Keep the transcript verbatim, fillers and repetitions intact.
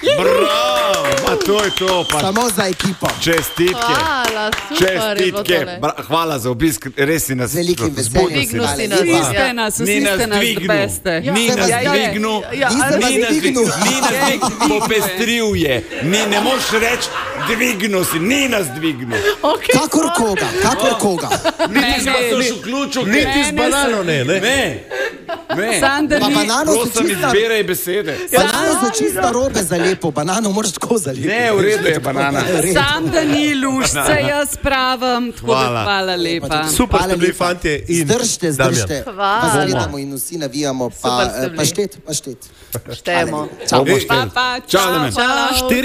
Bravo, ma to je to. Pa. Samo za ekipo. Čestitke. Hvala, super. Čestitke. Bra- hvala za obisk, res si nas Z velikim veseljem. Dvignil si nas. Hvala Vsi ste nas, vsi Ni nas ste nas dvignil. beste. Ni Ja, nas ja, ja. dvignil. Ja, Nisem vas Ni nas dvignil. dvignil. Ni nas dvignil. Popestril je. Ni, ne moš reči, dvignil si. Ni nas dvignil. Okay. Kakor koga, kakor koga. Niti z vas už vključil. Niti z banano ne, ne? Ne. Ne. Sander Pa ni... banano so Prosim, čista, izbiraj besede. banano so čista robe za lepo, banano moraš tako za lepo. Ne, v redu je banana. Sam da ni lušce, jaz pravim, tako da Hvala. hvala lepa. Super Hvala ste bili lepa. fantje in Zdržite, zdržite. Hvala. Vas gledamo in vsi navijamo, pa, Super ste bili. pa štet, pa štet. Štejemo. Čau. Ej, Pa, pa, Čau, čau, Lemen. hvala.